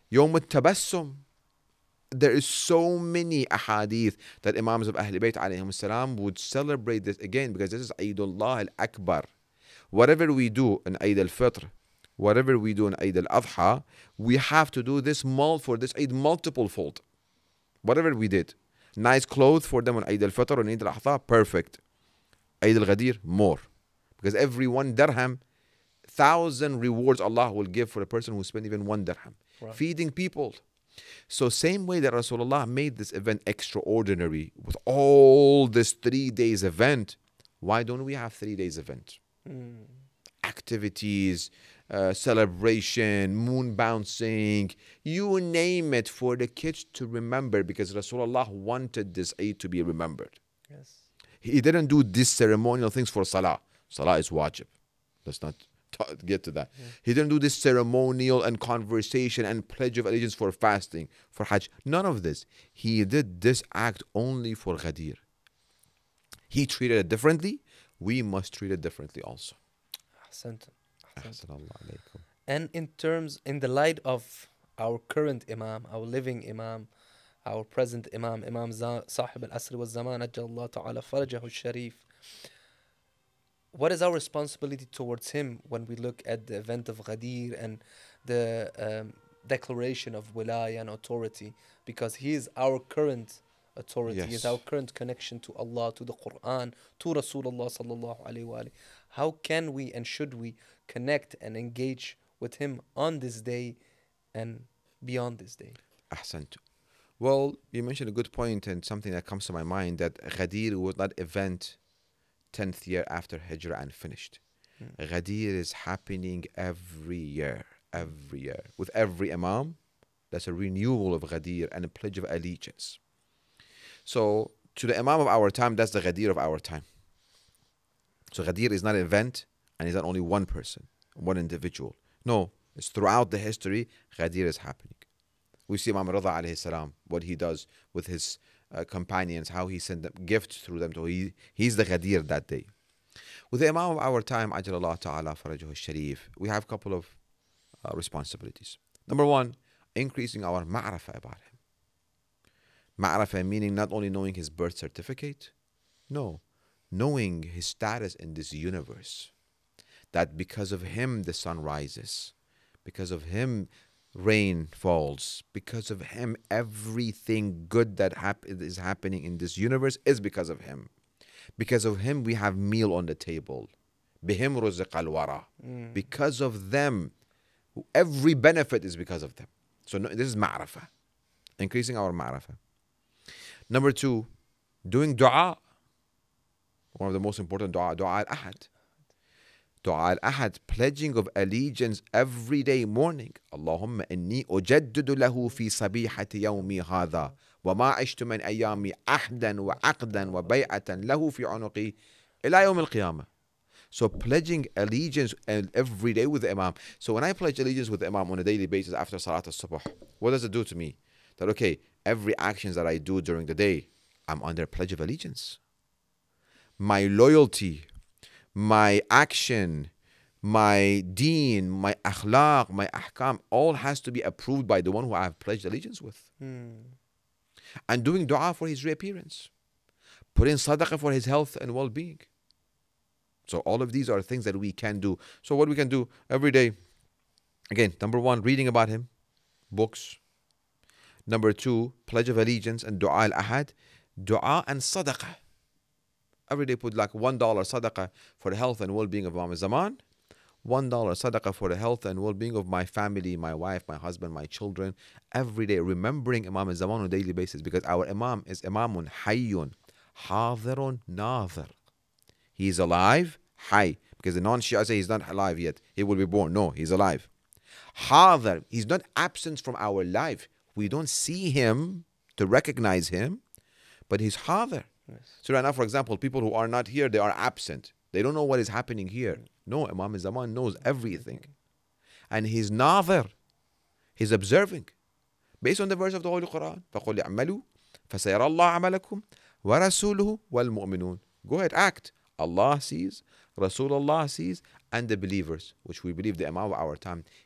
يوم التبسم. There is so many ahadith that Imams of Ahl Bayt alayhim salam would celebrate this again, because this is Eidullah al-Akbar. Whatever we do in Eid al-Fitr, whatever we do in Eid al-Adha, we have to do this for this Eid multiple fold. Whatever we did. Nice clothes for them on Eid al-Fitr and Eid al-Adha, perfect. Eid al-Ghadir, more. Because every 1 dirham, 1,000 rewards Allah will give for a person who spent even 1 dirham. Right. Feeding people. So same way that Rasulullah made this event extraordinary with all this 3 days event, why don't we have 3 days event? Activities, celebration, moon bouncing, you name it, for the kids to remember, because Rasulullah wanted this Eid to be remembered. Yes. He didn't do these ceremonial things for Salah. Salah is wajib. Let's not get to that. He didn't do this ceremonial and conversation and pledge of allegiance for fasting, for Hajj. None of this. He did this act only for Ghadir. He treated it differently. We must treat it differently also. Ahsantum. Ahsanallah alaykum. And in the light of our current Imam, our living Imam, our present Imam, Sahib al-Asr wa Zaman, Ajjallah ta'ala farajahu al-Sharif, what is our responsibility towards him when we look at the event of Ghadir and the declaration of wilaya and authority? Because he is our current authority, he is Yes. our current connection to Allah, to the Quran, to Rasulullah sallallahu alayhi wa alihi. How can we and should we connect and engage with him on this day and beyond this day? Ahsantu. Well, you mentioned a good point, and something that comes to my mind, that Ghadir was not event 10th year after Hijrah and finished. Ghadir is happening every year, with every Imam. That's a renewal of Ghadir and a pledge of allegiance. So to the Imam of our time, that's the Ghadir of our time. So Ghadir is not an event, and he's not only one person, one individual. No, it's throughout the history, Ghadir is happening. We see Imam Rida alayhi salam, what he does with his companions, how he sent them gifts through them. So he's the Ghadir that day. With the Imam of our time, Ajjalallah ta'ala farajahu al-Sharif, we have a couple of responsibilities. Number one, increasing our ma'rafah about him. Ma'rafah meaning not only knowing his birth certificate, no, knowing his status in this universe. That because of him the sun rises, because of him rain falls, because of him everything good that is happening in this universe is because of him. Because of him we have meal on the table. Bihim ruziq al-wara. Because of them, every benefit is because of them. So this is ma'rafah, increasing our ma'rafah. Number two, doing dua. One of the most important dua al-ahad. Dua al-ahad, pledging of allegiance every day morning. Allahumma inni ujaddidu lahu fi sabihati yawmi hadha wa ma ishtu min ayami ahdan wa aqdan wa bay'atan lahu fi unuqi ila yawm al-qiyamah. So pledging allegiance every day with the Imam. So when I pledge allegiance with the Imam on a daily basis after Salat al-Subh, what does it do to me? That okay, every actions that I do during the day, I'm under pledge of allegiance. My loyalty, my action, my deen, my akhlaq, my ahkam, all has to be approved by the one who I have pledged allegiance with. And doing dua for his reappearance. Putting sadaqah for his health and well-being. So all of these are things that we can do. So what we can do every day, again, number one, reading about him, books. Number two, pledge of allegiance and dua al-ahad, dua and sadaqah. Every day put like $1 sadaqah for the health and well-being of Imam Zaman, $1 sadaqah for the health and well-being of my family, my wife, my husband, my children. Every day remembering Imam Zaman on a daily basis, because our Imam is Imamun Hayyun, Hadirun Nadhir. He is alive, Hay, because the non-Shia say he's not alive yet. He will be born. No, he's alive. Hadir, he's not absent from our life. We don't see him to recognize him, but he's Hadir. Yes. So right now, for example, people who are not here, they are absent. They don't know what is happening here. No, Imam Zaman knows everything. And he's Nadhir. He's observing. Based on the verse of the Holy Quran. فَقُلْ اعْمَلُوا فَسَيَرَى اللَّهُ عَمَلَكُمْ وَرَسُولُهُ وَالْمُؤْمِنُونَ. Go ahead, act. Allah sees, Rasulullah sees, and the believers, which we believe the Imam of our time,